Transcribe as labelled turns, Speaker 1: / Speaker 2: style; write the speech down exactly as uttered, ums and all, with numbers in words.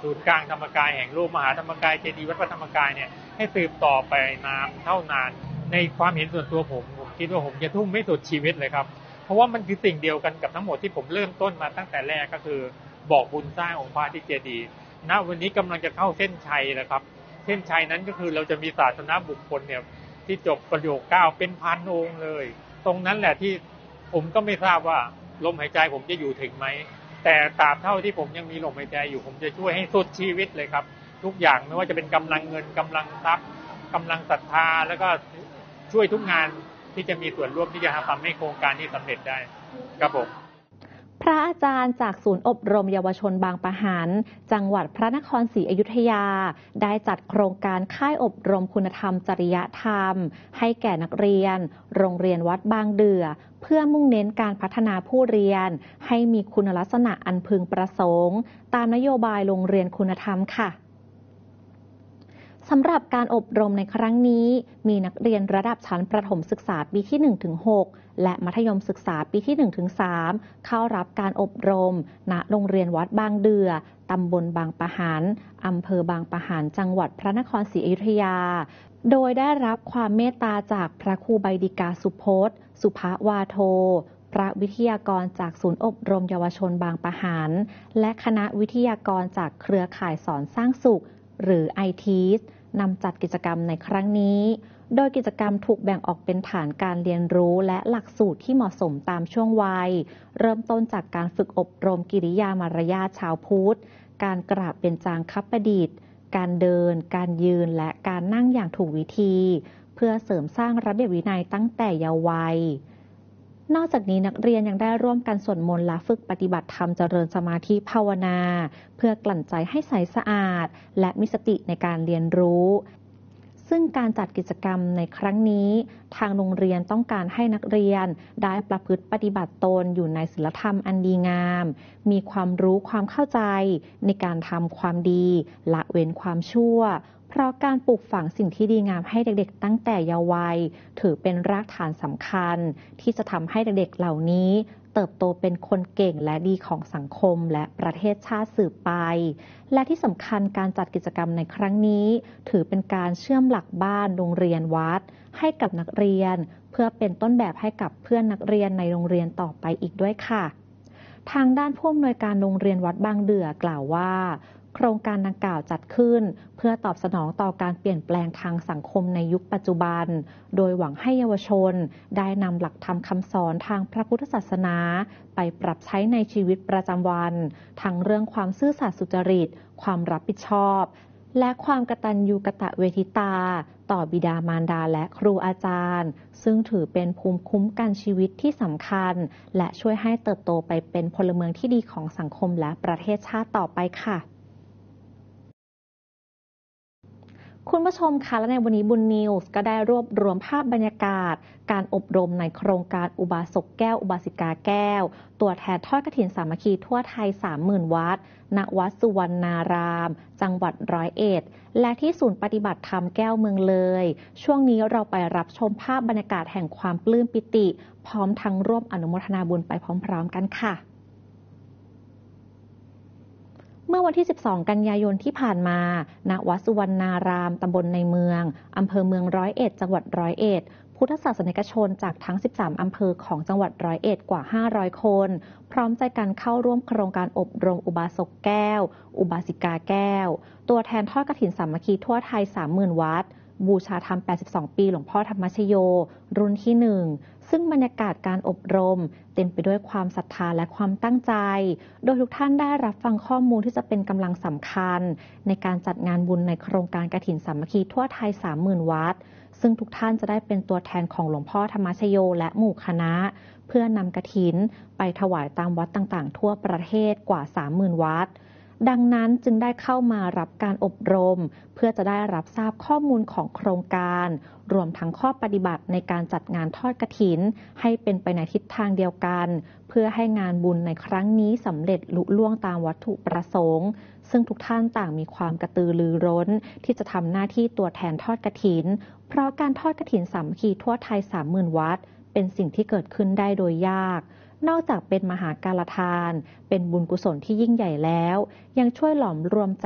Speaker 1: ศูนย์กลางธรรมกายแห่งรูปมหาธรรมกายเจดีย์วัดพระธรรมกายเนี่ยให้สืบต่อไปนานเท่านานในความเห็นส่วนตัวผมผมคิดว่าผมจะทุ่มไม่สุดชีวิตเลยครับเพราะว่ามันคือสิ่งเดียวกันกับทั้งหมดที่ผมเริ่มต้นมาตั้งแต่แรกก็คือบอกบุญสร้างองค์พระที่เจดีย์ณวันนี้กำลังจะเข้าเส้นชัยแล้วครับเส้นชัยนั้นก็คือเราจะมีศาสนบุคคลเนี่ยที่จบประโยคเก้าเป็นพันองค์เลยตรงนั้นแหละที่ผมก็ไม่ทราบว่าลมหายใจผมจะอยู่ถึงไหมแต่ตราบเท่าที่ผมยังมีลมหายใจอยู่ผมจะช่วยให้สุดชีวิตเลยครับทุกอย่างไม่ว่าจะเป็นกำลังเงินกำลังทรัพย์กำลังศรัทธาแล้วก็ช่วยทุกงานที่จะมีส่วนร่วมที่จะทำให้โครงการนี้สำเร็จได้ครับผม
Speaker 2: พระอาจารย์จากศูนย์อบรมเยาวชนบางปะหันจังหวัดพระนครศรีอยุธยาได้จัดโครงการค่ายอบรมคุณธรรมจริยธรรมให้แก่นักเรียนโรงเรียนวัดบางเดือเพื่อมุ่งเน้นการพัฒนาผู้เรียนให้มีคุณลักษณะอันพึงประสงค์ตามนโยบายโรงเรียนคุณธรรมค่ะสำหรับการอบรมในครั้งนี้มีนักเรียนระดับชั้นประถมศึกษาปีที่ หนึ่งถึงหก และมัธยมศึกษาปีที่ หนึ่งถึงสาม เข้ารับการอบรมณโรงเรียนวัดบางเดือตำบลบางปะหันอำเภอบางปะหันจังหวัดพระนครศรีอยุธยาโดยได้รับความเมตตาจากพระครูใบดิกาสุพจน์สุภวาโทพระวิทยากรจากศูนย์อบรมเยาวชนบางปะหันและคณะวิทยากรจากเครือข่ายสอนสร้างสุขหรือ ไอ ที อี เอสนำจัดกิจกรรมในครั้งนี้โดยกิจกรรมถูกแบ่งออกเป็นฐานการเรียนรู้และหลักสูตรที่เหมาะสมตามช่วงวัยเริ่มต้นจากการฝึกอบรมกิริยามารยาทชาวพุทธการกราบเบญจางคประดิษฐ์การเดินการยืนและการนั่งอย่างถูกวิธีเพื่อเสริมสร้างระเบียบวินัยตั้งแต่เยาว์วัยนอกจากนี้นักเรียนยังได้ร่วมกันสวดมนต์และฝึกปฏิบัติธรรมเจริญสมาธิภาวนาเพื่อกลั่นใจให้ใสสะอาดและมีสติในการเรียนรู้ซึ่งการจัดกิจกรรมในครั้งนี้ทางโรงเรียนต้องการให้นักเรียนได้ประพฤติปฏิบัติตนอยู่ในศีลธรรมอันดีงามมีความรู้ความเข้าใจในการทำความดีละเว้นความชั่วเพราะการปลูกฝังสิ่งที่ดีงามให้เด็กๆตั้งแต่เยาว์วัยถือเป็นรากฐานสำคัญที่จะทำให้เด็กๆเหล่านี้เติบโตเป็นคนเก่งและดีของสังคมและประเทศชาติสืบไปและที่สำคัญการจัดกิจกรรมในครั้งนี้ถือเป็นการเชื่อมหลักบ้านโรงเรียนวัดให้กับนักเรียนเพื่อเป็นต้นแบบให้กับเพื่อนนักเรียนในโรงเรียนต่อไปอีกด้วยค่ะทางด้านผู้อำนวยการโรงเรียนวัดบางเดือกล่าวว่าโครงการดังกล่าวจัดขึ้นเพื่อตอบสนองต่อการเปลี่ยนแปลงทางสังคมในยุคปัจจุบันโดยหวังให้เยาวชนได้นำหลักธรรมคำสอนทางพระพุทธศาสนาไปปรับใช้ในชีวิตประจำวันทั้งเรื่องความซื่อสัตย์สุจริตความรับผิดชอบและความกตัญญูกตเวทิตาต่อบิดามารดาและครูอาจารย์ซึ่งถือเป็นภูมิคุ้มกันชีวิตที่สำคัญและช่วยให้เติบโตไปเป็นพลเมืองที่ดีของสังคมและประเทศชาติต่อไปค่ะคุณผู้ชมคะและในวันนี้บุญนิวส์ก็ได้รวบรวมภาพบรรยากาศการอบรมในโครงการอุบาสกแก้วอุบาสิกาแก้วตัวแทนทอดกฐินสามัคคีทั่วไทย สามหมื่น วัดณวัดสุวรรณารามจังหวัดร้อยเอ็ดและที่ศูนย์ปฏิบัติธรรมแก้วเมืองเลยช่วงนี้เราไปรับชมภาพบรรยากาศแห่งความปลื้มปิติพร้อมทั้งร่วมอนุโมทนาบุญไปพร้อมๆกันค่ะเมื่อวันที่ สิบสอง กันยายนที่ผ่านมาณวัดสุวรรณารามตำบลในเมืองอำเภอเมืองร้อยเอ็ดจังหวัดร้อยเอ็ดพุทธศาสนิกชนจากทั้ง สิบสาม อำเภอของจังหวัดร้อยเอ็ดกว่า ห้าร้อย คนพร้อมใจกันเข้าร่วมโครงการอบรมอุบาสกแก้วอุบาสิกาแก้วตัวแทนทอดกฐินสามัคคีทั่วไทย สามหมื่น วัดบูชาธรรม แปดสิบสอง ปีหลวงพ่อธรรมชโยรุ่นที่ หนึ่งซึ่งบรรยากาศการอบรมเต็มไปด้วยความศรัทธาและความตั้งใจโดยทุกท่านได้รับฟังข้อมูลที่จะเป็นกำลังสำคัญในการจัดงานบุญในโครงการกฐินสามัคคีทั่วไทย สามหมื่น วัดซึ่งทุกท่านจะได้เป็นตัวแทนของหลวงพ่อธรรมชโยและหมู่คณะเพื่อนำกฐินไปถวายตามวัดต่างๆทั่วประเทศกว่า สามหมื่น วัดดังนั้นจึงได้เข้ามารับการอบรมเพื่อจะได้รับทราบข้อมูลของโครงการรวมทั้งข้อปฏิบัติในการจัดงานทอดกฐินให้เป็นไปในทิศทางเดียวกันเพื่อให้งานบุญในครั้งนี้สำเร็จลุล่วงตามวัตถุประสงค์ซึ่งทุกท่านต่างมีความกระตือรือร้นที่จะทำหน้าที่ตัวแทนทอดกฐินเพราะการทอดกฐินสามัคคีทั่วไทย สามหมื่น วัดเป็นสิ่งที่เกิดขึ้นได้โดยยากนอกจากเป็นมหากาลทานเป็นบุญกุศลที่ยิ่งใหญ่แล้วยังช่วยหลอมรวม